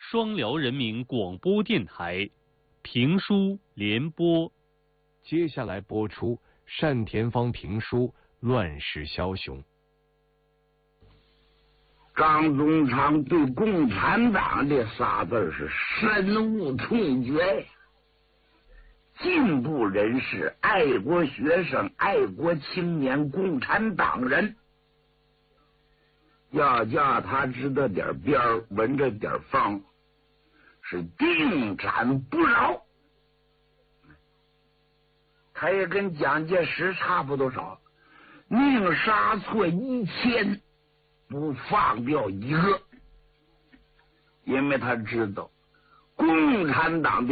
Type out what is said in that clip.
双辽人民广播电台评书联播。 接下来播出单田芳评书《乱世枭雄》。 张宗昌对共产党这仨字是深恶痛绝，进步人士、爱国学生、爱国青年、共产党人，要叫他知道点边儿，闻着点风，是定斩不饶。他也跟蒋介石差不多少，宁杀错1000，不放掉一个，因为他知道共产党的